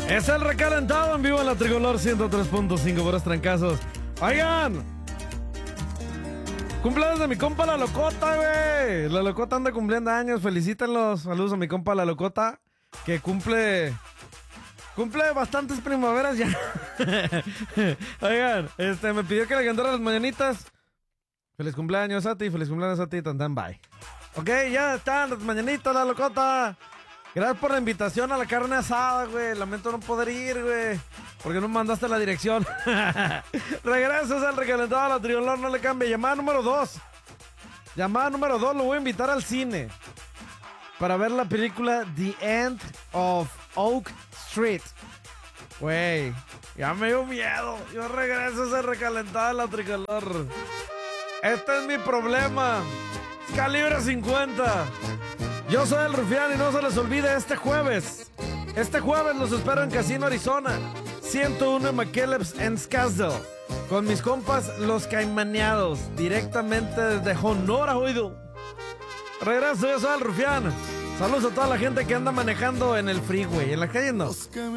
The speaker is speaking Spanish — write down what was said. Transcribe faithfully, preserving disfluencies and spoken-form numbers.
Es el recalentado en vivo en la Tricolor ciento tres punto cinco por los trancazos. Oigan, cumpleaños de mi compa La Locota, güey. La Locota anda cumpliendo años, felicítenlos. Saludos a mi compa La Locota, que cumple... Cumple bastantes primaveras ya. Oigan, este, me pidió que le cantara las mañanitas. Feliz cumpleaños a ti, feliz cumpleaños a ti, tan tan bye. Ok, ya están las mañanitas, La Locota. Gracias por la invitación a la carne asada, güey. Lamento no poder ir, güey, porque no mandaste la dirección. Regresas al recalentado a la Tricolor, no le cambie. Llamada número dos. Llamada número dos, lo voy a invitar al cine para ver la película The End of Oak Street. Güey, ya me dio miedo. Yo regreso a ese recalentado a la Tricolor. Este es mi problema. Calibre cincuenta. Yo soy el Rufián y no se les olvide este jueves. Este jueves los espero en Casino Arizona, ciento uno en McKellips en Scottsdale, con mis compas los Caimaneados, directamente desde Honora, oído. Regreso, yo soy el Rufián. Saludos a toda la gente que anda manejando en el freeway. En la calle no.